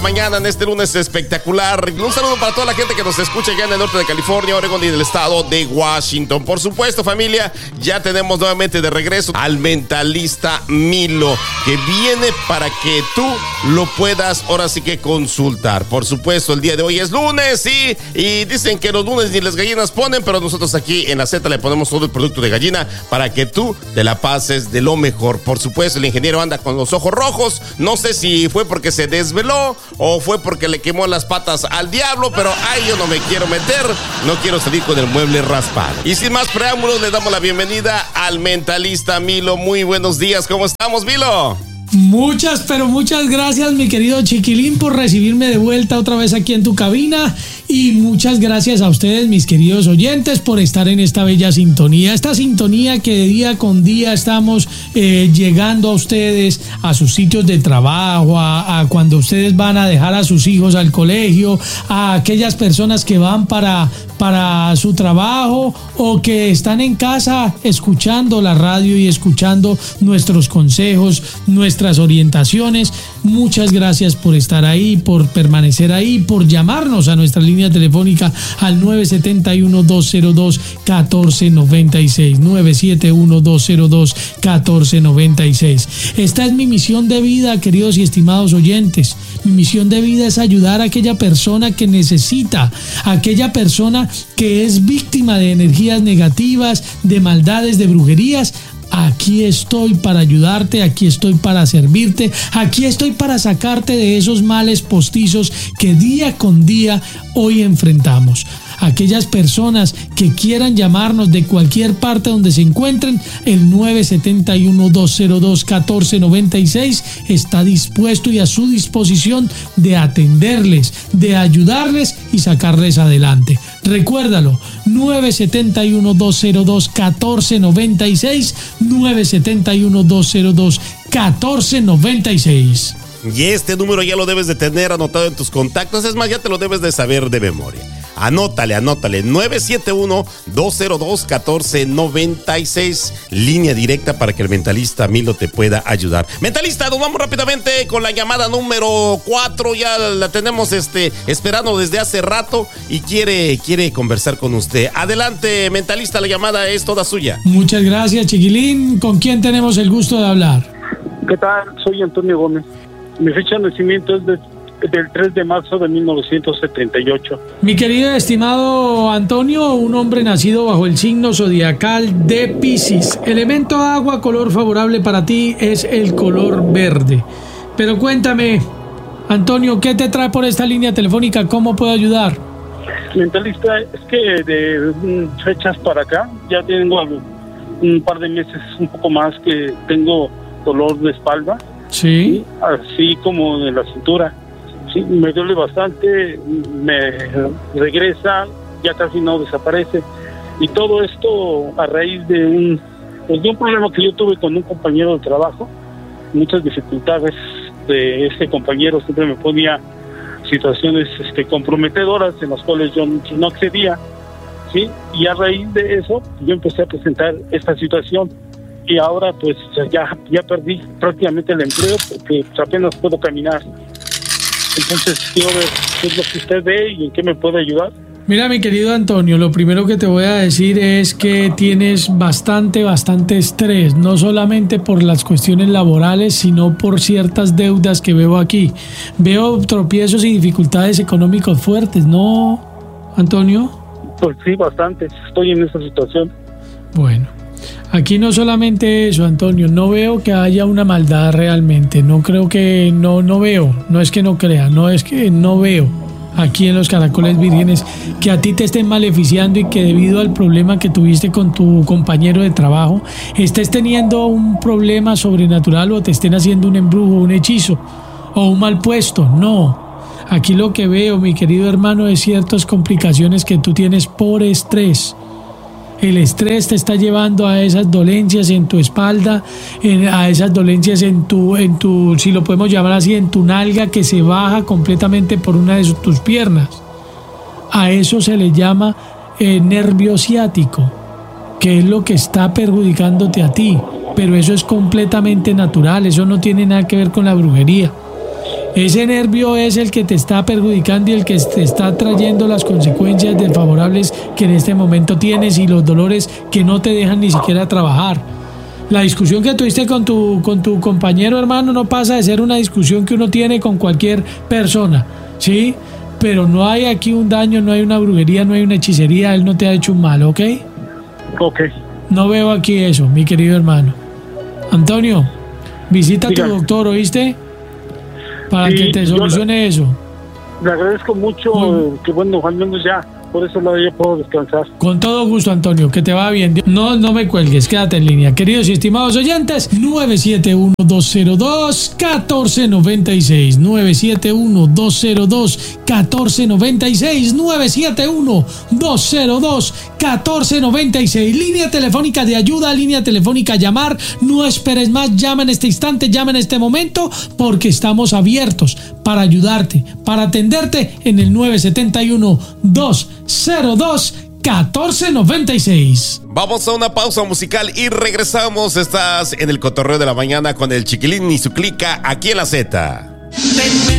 Mañana en este lunes espectacular. Un saludo para toda la gente que nos escucha ya en el norte de California, Oregon y del estado de Washington. Por supuesto, familia, ya tenemos nuevamente de regreso al mentalista Milo, que viene para que tú lo puedas ahora sí que consultar. Por supuesto, el día de hoy es lunes, sí, y dicen que los lunes ni las gallinas ponen, pero nosotros aquí en la Z le ponemos todo el producto de gallina para que tú te la pases de lo mejor. Por supuesto, el ingeniero anda con los ojos rojos. No sé si fue porque se desveló o fue porque le quemó las patas al diablo, pero ahí yo no me quiero meter, no quiero salir con el mueble raspado. Y sin más preámbulos, le damos la bienvenida al mentalista Milo. Muy buenos días, ¿cómo estamos, Milo? Muchas, pero muchas gracias, mi querido Chiquilín, por recibirme de vuelta otra vez aquí en tu cabina. Y muchas gracias a ustedes, mis queridos oyentes, por estar en esta bella sintonía. Esta sintonía que día con día estamos llegando a ustedes, a sus sitios de trabajo, a cuando ustedes van a dejar a sus hijos al colegio, a aquellas personas que van para su trabajo o que están en casa escuchando la radio y escuchando nuestros consejos, nuestras orientaciones. Muchas gracias por estar ahí, por permanecer ahí, por llamarnos a nuestra línea telefónica al 971-202-1496, 971-202-1496. Esta es mi misión de vida, queridos y estimados oyentes. Mi misión de vida es ayudar a aquella persona que necesita, a aquella persona que es víctima de energías negativas, de maldades, de brujerías. Aquí estoy para ayudarte, aquí estoy para servirte, aquí estoy para sacarte de esos males postizos que día con día hoy enfrentamos. Aquellas personas que quieran llamarnos de cualquier parte donde se encuentren, el 971-202-1496 está dispuesto y a su disposición de atenderles, de ayudarles y sacarles adelante. Recuérdalo, 971-202-1496, 971-202-1496. Y este número ya lo debes de tener anotado en tus contactos, es más, ya te lo debes de saber de memoria. Anótale, 971-202-1496, línea directa para que el mentalista Milo te pueda ayudar. Mentalista, nos vamos rápidamente con la llamada número 4, ya la tenemos esperando desde hace rato y quiere conversar con usted. Adelante, mentalista, la llamada es toda suya. Muchas gracias, Chiquilín. ¿Con quién tenemos el gusto de hablar? ¿Qué tal? Soy Antonio Gómez. Mi fecha de nacimiento es del 3 de marzo de 1978. Mi querido estimado Antonio, un hombre nacido bajo el signo zodiacal de Piscis. Elemento agua, color favorable para ti es el color verde. Pero cuéntame, Antonio, ¿qué te trae por esta línea telefónica? ¿Cómo puedo ayudar? Mentalista, es que de fechas para acá ya tengo un par de meses, un poco más, que tengo dolor de espalda. Sí. Así como de la cintura. Sí, me duele bastante, me regresa, ya casi no desaparece. Y todo esto a raíz de un problema que yo tuve con un compañero de trabajo. Muchas dificultades de ese compañero, siempre me ponía situaciones comprometedoras en las cuales yo no accedía. ¿Sí? Y a raíz de eso yo empecé a presentar esta situación. Y ahora pues ya perdí prácticamente el empleo porque apenas puedo caminar. Entonces quiero ver qué es lo que usted ve y en qué me puede ayudar. Mira, mi querido Antonio, lo primero que te voy a decir es que tienes bastante estrés, no solamente por las cuestiones laborales, sino por ciertas deudas que veo aquí. Veo tropiezos y dificultades económicas fuertes, ¿no, Antonio? Pues sí, bastante. Estoy en esa situación. Bueno. Aquí no solamente eso, Antonio, no veo que haya una maldad realmente, no creo que, no veo, no es que no crea, no es que no veo aquí en los Caracoles Vírgenes que a ti te estén maleficiando y que debido al problema que tuviste con tu compañero de trabajo, estés teniendo un problema sobrenatural o te estén haciendo un embrujo, un hechizo o un mal puesto, no. Aquí lo que veo, mi querido hermano, es ciertas complicaciones que tú tienes por estrés. El estrés te está llevando a esas dolencias en tu espalda, a esas dolencias en tu, si lo podemos llamar así, en tu nalga que se baja completamente por una de tus piernas. A eso se le llama nervio ciático, que es lo que está perjudicándote a ti. Pero eso es completamente natural, eso no tiene nada que ver con la brujería. Ese nervio es el que te está perjudicando y el que te está trayendo las consecuencias desfavorables que en este momento tienes y los dolores que no te dejan ni siquiera trabajar. La discusión que tuviste con tu compañero, hermano, no pasa de ser una discusión que uno tiene con cualquier persona, ¿sí? Pero no hay aquí un daño, no hay una brujería, no hay una hechicería, él no te ha hecho un mal, ¿ok? Ok. No veo aquí eso, mi querido hermano. Antonio, visita a tu doctor, ¿oíste? Para que te solucione eso. Le agradezco mucho, que bueno, al menos ya, por eso lado yo puedo descansar. Con todo gusto, Antonio, que te va bien. No me cuelgues, quédate en línea. Queridos y estimados oyentes, 971-202-1496, 971-202-1496, 971-202-1496, línea telefónica de ayuda, línea telefónica a llamar. No esperes más, llama en este instante, llama en este momento, porque estamos abiertos para ayudarte, para atenderte en el 971-202-1496. Vamos a una pausa musical y regresamos. Estás en el cotorreo de la mañana con el Chiquilín y su clica aquí en la Z.